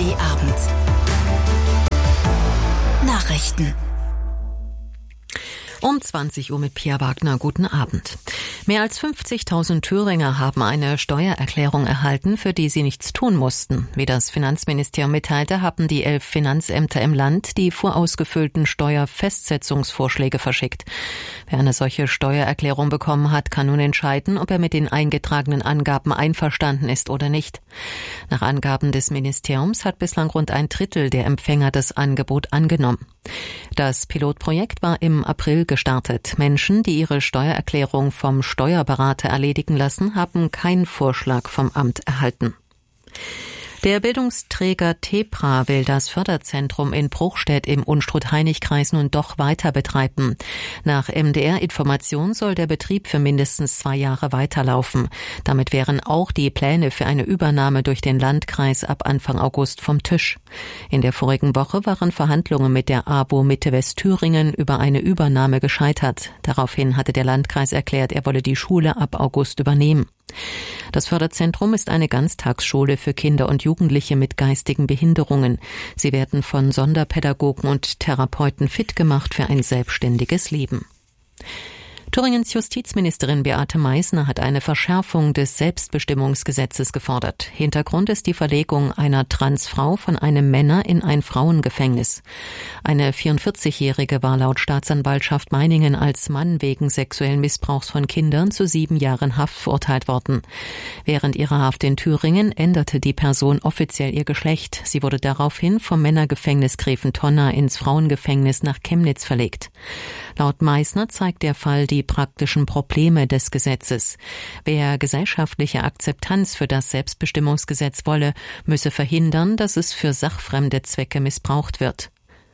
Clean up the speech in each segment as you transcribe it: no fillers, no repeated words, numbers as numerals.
ARD-Abend. Nachrichten. Um 20 Uhr mit Pia Wagner. Guten Abend. Mehr als 50.000 Thüringer haben eine Steuererklärung erhalten, für die sie nichts tun mussten. Wie das Finanzministerium mitteilte, haben die 11 Finanzämter im Land die vorausgefüllten Steuerfestsetzungsvorschläge verschickt. Wer eine solche Steuererklärung bekommen hat, kann nun entscheiden, ob er mit den eingetragenen Angaben einverstanden ist oder nicht. Nach Angaben des Ministeriums hat bislang rund ein Drittel der Empfänger das Angebot angenommen. Das Pilotprojekt war im April gestartet. Menschen, die ihre Steuererklärung vom Steuerberater erledigen lassen, haben keinen Vorschlag vom Amt erhalten. Der Bildungsträger TEPRA will das Förderzentrum in Bruchstedt im Unstrut-Hainich-Kreis nun doch weiter betreiben. Nach MDR-Information soll der Betrieb für mindestens 2 Jahre weiterlaufen. Damit wären auch die Pläne für eine Übernahme durch den Landkreis ab Anfang August vom Tisch. In der vorigen Woche waren Verhandlungen mit der ABO Mitte Westthüringen über eine Übernahme gescheitert. Daraufhin hatte der Landkreis erklärt, er wolle die Schule ab August übernehmen. Das Förderzentrum ist eine Ganztagsschule für Kinder und Jugendliche mit geistigen Behinderungen. Sie werden von Sonderpädagogen und Therapeuten fit gemacht für ein selbstständiges Leben. Thüringens Justizministerin Beate Meißner hat eine Verschärfung des Selbstbestimmungsgesetzes gefordert. Hintergrund ist die Verlegung einer Transfrau von einem Männer in ein Frauengefängnis. Eine 44-Jährige war laut Staatsanwaltschaft Meiningen als Mann wegen sexuellen Missbrauchs von Kindern zu 7 Jahren Haft verurteilt worden. Während ihrer Haft in Thüringen änderte die Person offiziell ihr Geschlecht. Sie wurde daraufhin vom Männergefängnis Greventonda ins Frauengefängnis nach Chemnitz verlegt. Laut Meißner zeigt der Fall die praktischen Probleme des Gesetzes. Wer gesellschaftliche Akzeptanz für das Selbstbestimmungsgesetz wolle, müsse verhindern, dass es für sachfremde Zwecke missbraucht wird.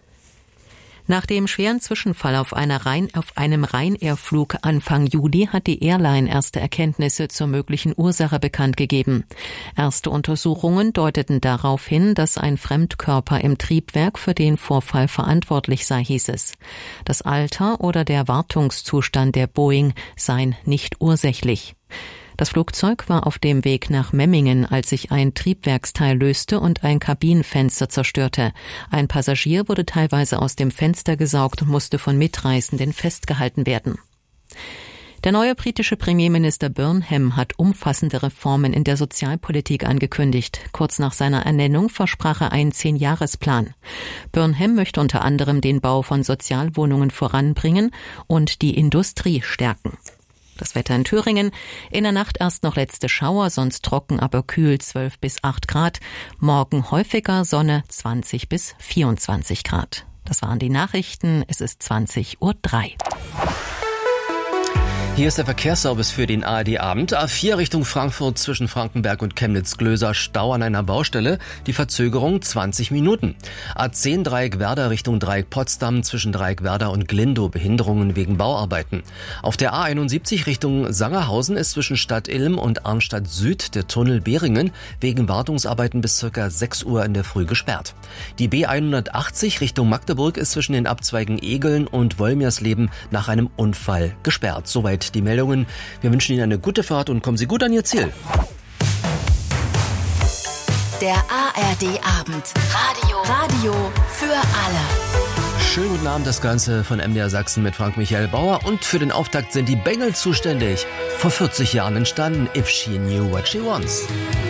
Nach dem schweren Zwischenfall auf einem Ryanair-Flug Anfang Juli hat die Airline erste Erkenntnisse zur möglichen Ursache bekannt gegeben. Erste Untersuchungen deuteten darauf hin, dass ein Fremdkörper im Triebwerk für den Vorfall verantwortlich sei, hieß es. Das Alter oder der Wartungszustand der Boeing seien nicht ursächlich. Das Flugzeug war auf dem Weg nach Memmingen, als sich ein Triebwerksteil löste und ein Kabinenfenster zerstörte. Ein Passagier wurde teilweise aus dem Fenster gesaugt und musste von Mitreisenden festgehalten werden. Der neue britische Premierminister Burnham hat umfassende Reformen in der Sozialpolitik angekündigt. Kurz nach seiner Ernennung versprach er einen 10-Jahresplan. Burnham möchte unter anderem den Bau von Sozialwohnungen voranbringen und die Industrie stärken. Das Wetter in Thüringen. In der Nacht erst noch letzte Schauer, sonst trocken, aber kühl 12 bis 8 Grad. Morgen häufiger Sonne 20 bis 24 Grad. Das waren die Nachrichten. Es ist 20:03 Uhr. Hier ist der Verkehrsservice für den ARD-Abend. A4 Richtung Frankfurt zwischen Frankenberg und Chemnitz-Glöser, Stau an einer Baustelle. Die Verzögerung 20 Minuten. A10 Dreieck Werder Richtung Dreieck Potsdam zwischen Dreieck Werder und Glindow, Behinderungen wegen Bauarbeiten. Auf der A71 Richtung Sangerhausen ist zwischen Stadt Ilm und Arnstadt Süd der Tunnel Behringen wegen Wartungsarbeiten bis ca. 6 Uhr in der Früh gesperrt. Die B180 Richtung Magdeburg ist zwischen den Abzweigen Egeln und Wolmirsleben nach einem Unfall gesperrt. Soweit die Meldungen. Wir wünschen Ihnen eine gute Fahrt und kommen Sie gut an Ihr Ziel. Der ARD-Abend. Radio für alle. Schönen guten Abend, das Ganze von MDR Sachsen mit Frank-Michael Bauer. Und für den Auftakt sind die Bengals zuständig. Vor 40 Jahren entstanden If She Knew What She Wants.